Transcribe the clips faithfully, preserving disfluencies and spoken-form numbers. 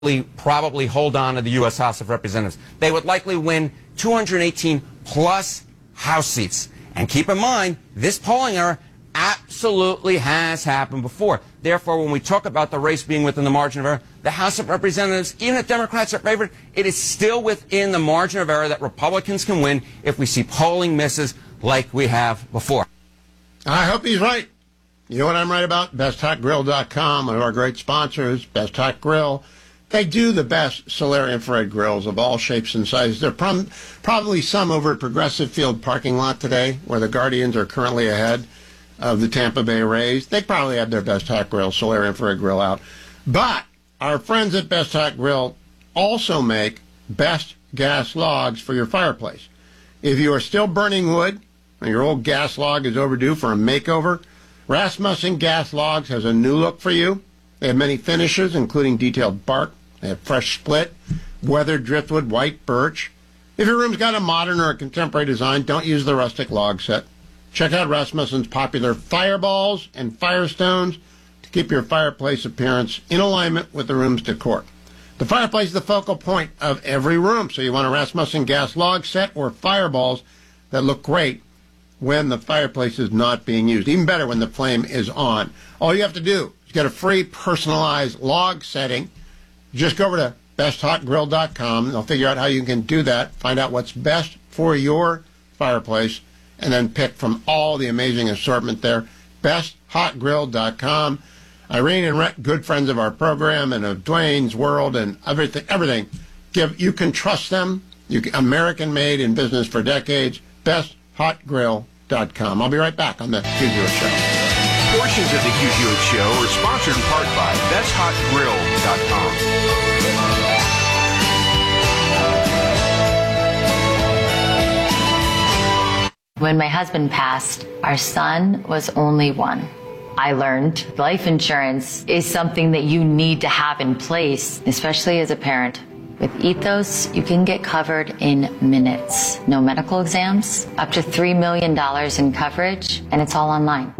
probably hold on to the U S House of Representatives. They would likely win two hundred eighteen plus House seats. And keep in mind, this polling error absolutely has happened before. Therefore, when we talk about the race being within the margin of error, the House of Representatives, even if Democrats are favored, it is still within the margin of error that Republicans can win if we see polling misses like we have before. I hope he's right. You know what I'm right about? best hot grill dot com, one of our great sponsors, Best Hot Grill. They do the best Solaire infrared grills of all shapes and sizes. There are prom- probably some over at Progressive Field parking lot today, where the Guardians are currently ahead of the Tampa Bay Rays. They probably have their Best Hot Grill, Solaire infrared grill out. But our friends at Best Hot Grill also make best gas logs for your fireplace. If you are still burning wood, and your old gas log is overdue for a makeover, Rasmussen Gas Logs has a new look for you. They have many finishes, including detailed bark. They have fresh split, weathered driftwood, white birch. If your room's got a modern or a contemporary design, don't use the rustic log set. Check out Rasmussen's popular Fireballs and Firestones to keep your fireplace appearance in alignment with the room's decor. The fireplace is the focal point of every room, so you want a Rasmussen gas log set or Fireballs that look great when the fireplace is not being used. Even better when the flame is on. All you have to do is get a free personalized log setting. Just go over to best hot grill dot com. They'll figure out how you can do that, find out what's best for your fireplace, and then pick from all the amazing assortment there. best hot grill dot com. Irene and Rhett, good friends of our program and of Dwayne's World and everything. Everything. Give you can trust them. You can, American-made, in business for decades. best hot grill dot com. I'll be right back on the Hugh Hewitt Show. Portions of the Hugh Hewitt Show are sponsored in part by best hot grill dot com. When my husband passed, our son was only one. I learned life insurance is something that you need to have in place, especially as a parent. With Ethos, you can get covered in minutes. No medical exams, up to three million dollars in coverage, and it's all online.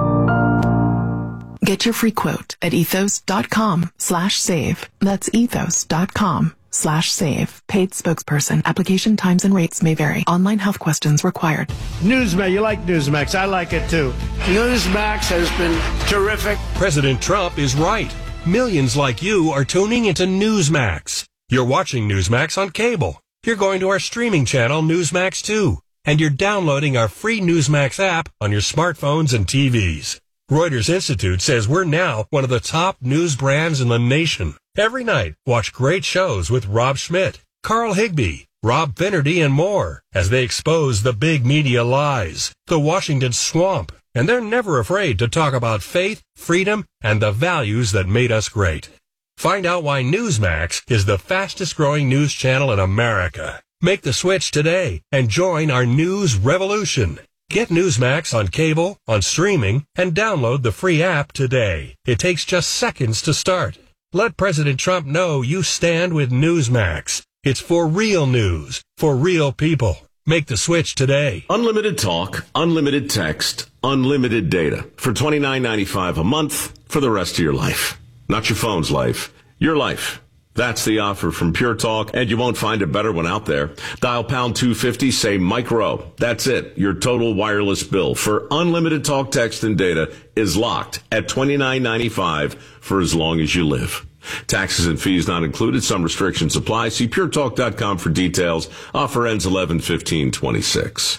Get your free quote at ethos.com slash save. That's ethos.com slash save. Paid spokesperson. Application times and rates may vary. Online health questions required. Newsmax, you like Newsmax. I like it too. Newsmax has been terrific. President Trump is right. Millions like you are tuning into Newsmax. You're watching Newsmax on cable. You're going to our streaming channel, Newsmax two. And you're downloading our free Newsmax app on your smartphones and T Vs. Reuters Institute says we're now one of the top news brands in the nation. Every night, watch great shows with Rob Schmidt, Carl Higbie, Rob Finnerty, and more as they expose the big media lies, the Washington swamp, and they're never afraid to talk about faith, freedom, and the values that made us great. Find out why Newsmax is the fastest-growing news channel in America. Make the switch today and join our news revolution. Get Newsmax on cable, on streaming, and download the free app today. It takes just seconds to start. Let President Trump know you stand with Newsmax. It's for real news, for real people. Make the switch today. Unlimited talk, unlimited text, unlimited data for twenty-nine ninety-five a month for the rest of your life. Not your phone's life, your life. That's the offer from Pure Talk, and you won't find a better one out there. Dial pound two fifty, say micro. That's it. Your total wireless bill for unlimited talk, text, and data is locked at twenty-nine ninety-five for as long as you live. Taxes and fees not included. Some restrictions apply. See pure talk dot com for details. Offer ends eleven fifteen twenty-six.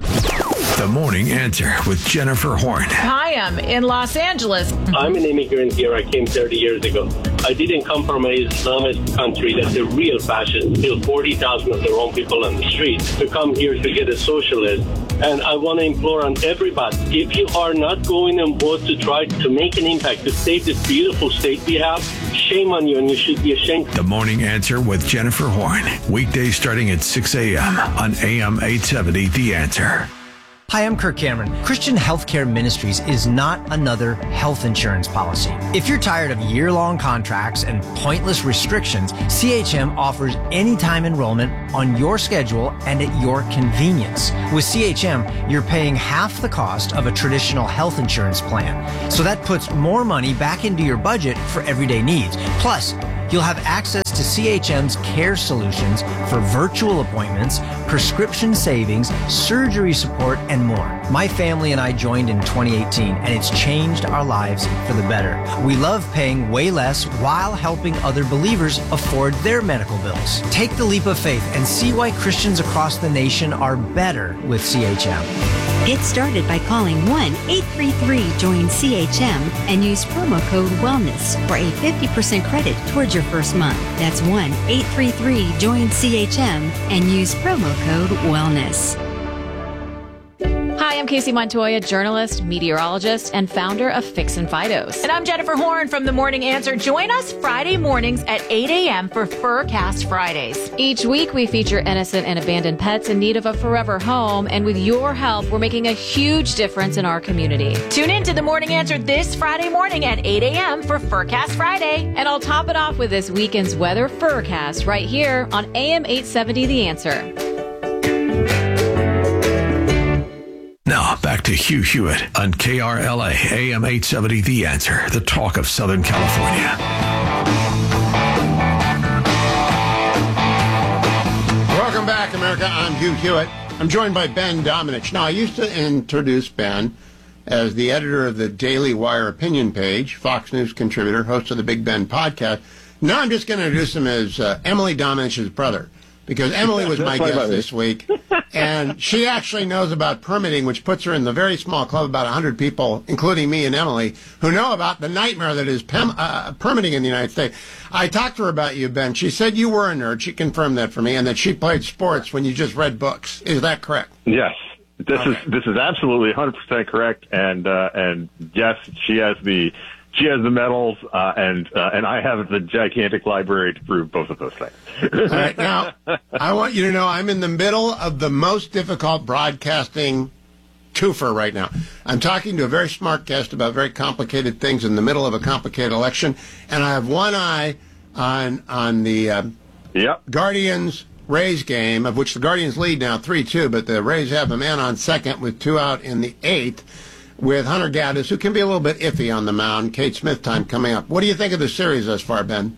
The Morning Answer with Jennifer Horn. Hi, I'm in Los Angeles. I'm an immigrant here. I came thirty years ago. I didn't come from an Islamist country that's a real fascist. Kill forty thousand of their own people on the street to come here to get a socialist. And I want to implore on everybody, if you are not going and vote to try to make an impact to save this beautiful state we have, shame on you, and you should be ashamed. The Morning Answer with Jennifer Horn. Weekdays starting at six a.m. on A M eight seventy, The Answer. Hi, I'm Kirk Cameron. Christian Healthcare Ministries is not another health insurance policy. If you're tired of year-long contracts and pointless restrictions, C H M offers anytime enrollment on your schedule and at your convenience. With C H M, you're paying half the cost of a traditional health insurance plan. So that puts more money back into your budget for everyday needs. Plus, You'll have access to C H M's care solutions for virtual appointments, prescription savings, surgery support, and more. My family and I joined in twenty eighteen, and it's changed our lives for the better. We love paying way less while helping other believers afford their medical bills. Take the leap of faith and see why Christians across the nation are better with C H M. Get started by calling one eight three three join C H M and use promo code WELLNESS for a fifty percent credit towards your first month. That's one eight three three join C H M and use promo code WELLNESS. Hi, I'm Casey Montoya, journalist, meteorologist, and founder of Fix and Fidos. And I'm Jennifer Horn from The Morning Answer. Join us Friday mornings at eight a.m. for Furcast Fridays. Each week, we feature innocent and abandoned pets in need of a forever home. And with your help, we're making a huge difference in our community. Tune in to The Morning Answer this Friday morning at eight a.m. for Furcast Friday. And I'll top it off with this weekend's weather Furcast right here on A M eight seventy The Answer. Now, back to Hugh Hewitt on K R L A, A M eight seventy The Answer, the talk of Southern California. Welcome back, America. I'm Hugh Hewitt. I'm joined by Ben Domenech. Now, I used to introduce Ben as the editor of the Daily Wire opinion page, Fox News contributor, host of the Big Ben podcast. Now I'm just going to introduce him as uh, Emily Domenech's brother, because Emily was my guest this week, and she actually knows about permitting, which puts her in the very small club of about one hundred people, including me and Emily, who know about the nightmare that is pem- uh, permitting in the United States. I talked to her about you, Ben. She said you were a nerd. She confirmed that for me, and that she played sports when you just read books. Is that correct? Yes. This okay. is this is absolutely one hundred percent correct, and uh, and yes, she has the she has the medals, uh, and uh, and I have the gigantic library to prove both of those things. All right, now I want you to know I'm in the middle of the most difficult broadcasting twofer right now. I'm talking to a very smart guest about very complicated things in the middle of a complicated election, and I have one eye on on the uh, yep. Guardians Rays game, of which the Guardians lead now three two, but the Rays have a man on second with two out in the eighth with Hunter Gaddis, who can be a little bit iffy on the mound. Kate Smith time coming up. What do you think of the series thus far, Ben?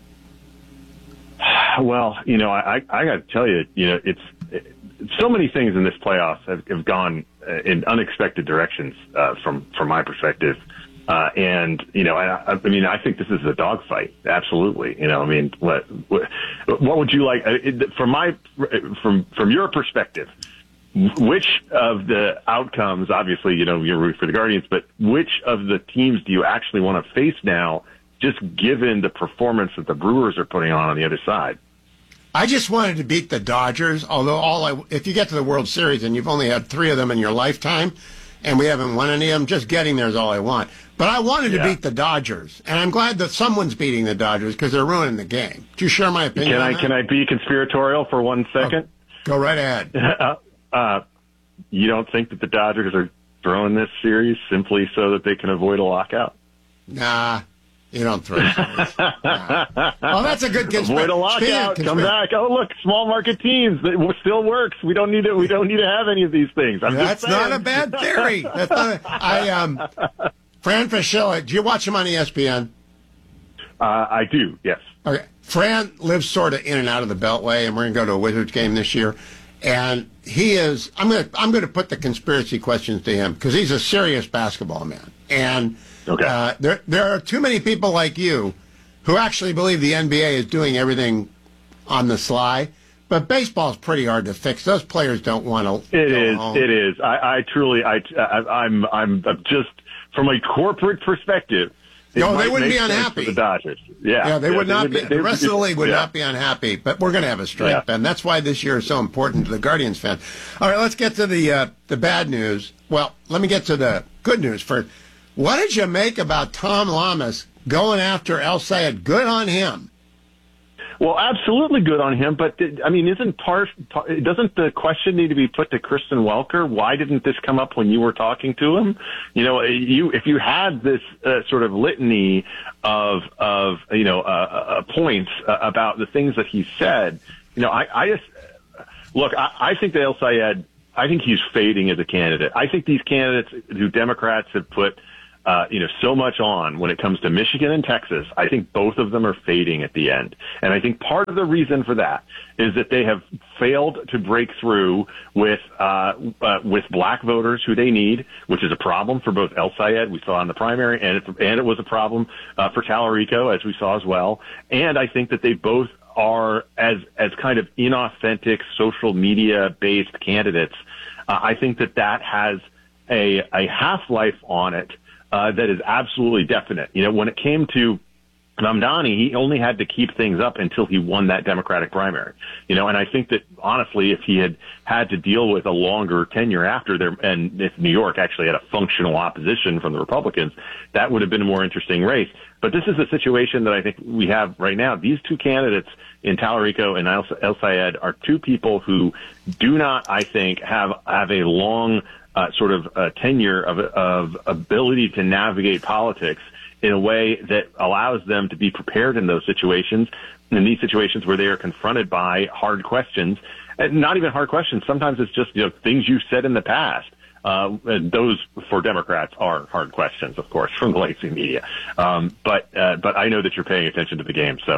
Well, you know, I, I got to tell you, you know, it's it, so many things in this playoffs have, have gone uh, in unexpected directions uh, from from my perspective. Uh, and, you know, I, I mean, I think this is a dogfight. Absolutely. You know, I mean, what, what, what would you like it, from my, from, from your perspective, which of the outcomes, obviously, you know, you're rooting for the Guardians, but which of the teams do you actually want to face now, just given the performance that the Brewers are putting on on the other side? I just wanted to beat the Dodgers, although all I, if you get to the World Series and you've only had three of them in your lifetime, and we haven't won any of them, just getting there is all I want. But I wanted to yeah. beat the Dodgers, and I'm glad that someone's beating the Dodgers because they're ruining the game. Do you share my opinion Can on I that? can I be conspiratorial for one second? Oh, go right ahead. uh, uh, you don't think that the Dodgers are throwing this series simply so that they can avoid a lockout? Nah, you don't throw series. Nah. Oh, that's a good conspiracy. Avoid a lockout. Come back. Oh, look, small market teams. It still works. We don't need to. We don't need to have any of these things. I'm that's just saying. not a bad theory. That's not a, I um, Fran Fraschilla. Do you watch him on E S P N? Uh, I do. Yes. Okay. Fran lives sort of in and out of the Beltway, and we're going to go to a Wizards game this year. And he is. I'm going to. I'm going to put the conspiracy questions to him because he's a serious basketball man. And okay. uh, there there are too many people like you who actually believe the N B A is doing everything on the sly. But baseball's pretty hard to fix. Those players don't want to. It is. Home. It is. I, I truly. I, I. I'm. I'm just from a corporate perspective. No, they wouldn't be unhappy. For the Dodgers. Yeah. Yeah, they yeah, would not they, be. they, the rest of the league would yeah. not be unhappy. But we're going to have a strike, yeah. Ben. That's why this year is so important to the Guardians fans. All right, let's get to the uh, the bad news. Well, let me get to the good news first. What did you make about Tom Lamas going after El Sayed? Good on him. Well, absolutely good on him, but I mean, isn't part, doesn't the question need to be put to Kristen Welker? Why didn't this come up when you were talking to him? You know, you if you had this uh, sort of litany of of you know uh, uh, points uh, about the things that he said, you know, I, I just look. I, I think that El Sayed, I think he's fading as a candidate. I think these candidates who Democrats have put uh, you know, so much on when it comes to Michigan and Texas. I think both of them are fading at the end. And I think part of the reason for that is that they have failed to break through with, uh, uh with black voters who they need, which is a problem for both El Sayed, we saw in the primary, and it, and it was a problem uh, for Tallarico, as we saw as well. And I think that they both are as, as kind of inauthentic social media based candidates. Uh, I think that that has a, a half-life on it uh, that is absolutely definite. You know, when it came to Mamdani, he only had to keep things up until he won that Democratic primary. You know, and I think that honestly, if he had had to deal with a longer tenure after there, and if New York actually had a functional opposition from the Republicans, that would have been a more interesting race. But this is a situation that I think we have right now. These two candidates in Tallarico and El Sayed are two people who do not, I think, have have a long uh, sort of uh, tenure of, of ability to navigate politics in a way that allows them to be prepared in those situations, in these situations where they are confronted by hard questions, and not even hard questions. Sometimes it's just, you know, things you've said in the past. Uh, and those for Democrats are hard questions, of course, from the legacy media. Um, but uh, but I know that you're paying attention to the game. So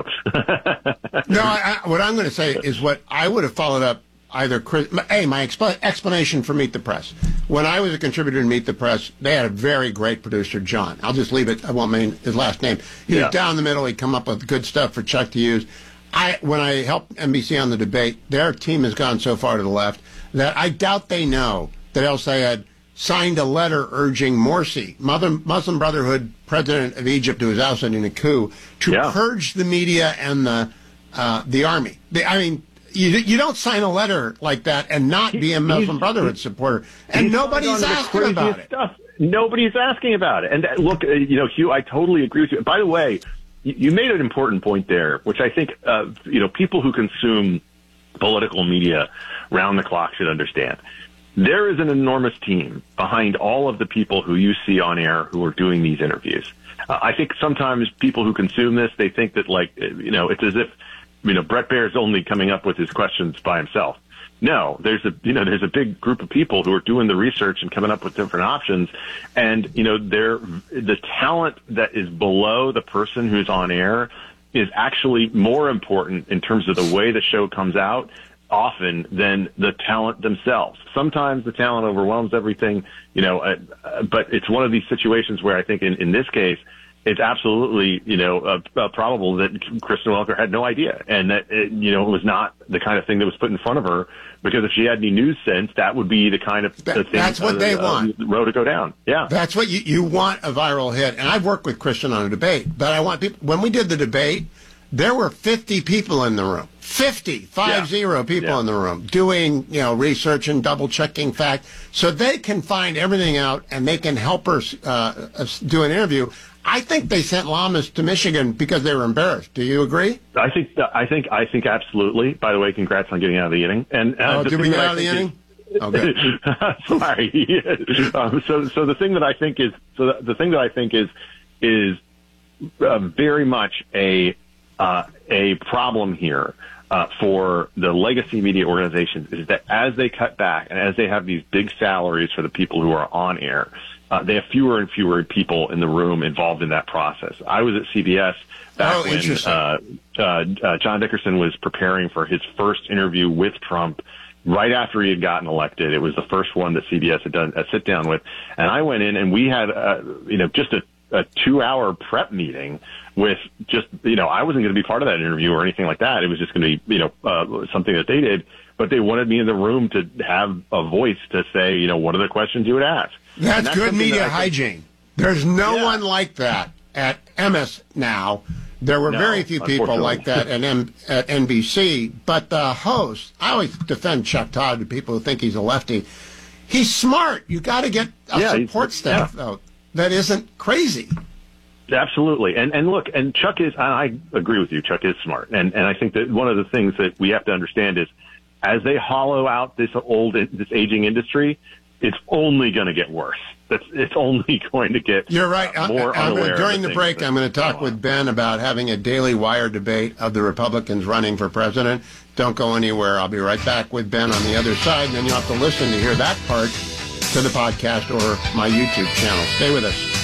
no, I, I, what I'm going to say is what I would have followed up. Either Chris, hey, my expl- explanation for Meet the Press. When I was a contributor to Meet the Press, they had a very great producer, John. I'll just leave it. I won't mean his last name. He was Yeah. down the middle. He'd come up with good stuff for Chuck to use. I, when I helped N B C on the debate, their team has gone so far to the left that I doubt they know that El Sayed signed a letter urging Morsi, Muslim Brotherhood president of Egypt who was ousted in a coup, to Yeah. purge the media and the uh, the army. The, I mean. You, you don't sign a letter like that and not be a Muslim Brotherhood supporter. And He's nobody's on the asking craziest about it. Stuff. Nobody's asking about it. And uh, look, uh, you know, Hugh, I totally agree with you. By the way, you, you made an important point there, which I think, uh, you know, people who consume political media round the clock should understand. There is an enormous team behind all of the people who you see on air who are doing these interviews. Uh, I think sometimes people who consume this, they think that, like, you know, it's as if, you know, Brett Baer's only coming up with his questions by himself. No, there's a, you know, there's a big group of people who are doing the research and coming up with different options. And, you know, they're, the talent that is below the person who's on air is actually more important in terms of the way the show comes out often than the talent themselves. Sometimes the talent overwhelms everything, you know, uh, but it's one of these situations where I think in, in this case, it's absolutely, you know, uh, uh, probable that Kristen Welker had no idea, and that it, you know, it was not the kind of thing that was put in front of her. Because if she had any news sense, that would be the kind of the thing, That's what uh, they uh, want. road to go down. Yeah, That's what you, you want, a viral hit. And I've worked with Kristen on a debate, but I want people, when we did the debate, there were fifty people in the room. fifty, five Yeah. zero people Yeah. in the room doing, you know, research and double checking fact. So they can find everything out and they can help her uh, us do an interview. I think they sent Lamas to Michigan because they were embarrassed. Do you agree? I think, I think, I think absolutely. By the way, congrats on getting out of the inning. And uh, Oh, the did we thing get that out of I the think inning? Okay. is- Sorry. um, so, so the thing that I think is, so the, the thing that I think is, is uh, very much a, uh, a problem here. Uh, for the legacy media organizations is that as they cut back and as they have these big salaries for the people who are on air, uh, they have fewer and fewer people in the room involved in that process. I was at C B S back Oh, when interesting. uh, uh, uh, John Dickerson was preparing for his first interview with Trump right after he had gotten elected. It was the first one that C B S had done a sit down with. And I went in and we had, uh, you know, just a, a two hour prep meeting with just, you know, I wasn't going to be part of that interview or anything like that. It was just going to be, you know, uh, something that they did. But they wanted me in the room to have a voice to say, you know, what are the questions you would ask? That's, that's good something media that I think- hygiene. There's no Yeah. one like that at M S now. There were No, very few people unfortunately. like that at, M- at N B C. But the host, I always defend Chuck Todd to people who think he's a lefty. He's smart. You got to get a Yeah, he's- support staff, yeah. though, that isn't crazy. Absolutely. And and look, and Chuck is, I agree with you, Chuck is smart. And and I think that one of the things that we have to understand is as they hollow out this old, this aging industry, it's only going to get worse. That's, it's only going to get You're right. uh, more I, I'm unaware gonna, of during the things break, that I'm going to talk go on. with Ben about having a Daily Wire debate of the Republicans running for president. Don't go anywhere. I'll be right back with Ben on the other side, and then you'll have to listen to hear that part to the podcast or my YouTube channel. Stay with us.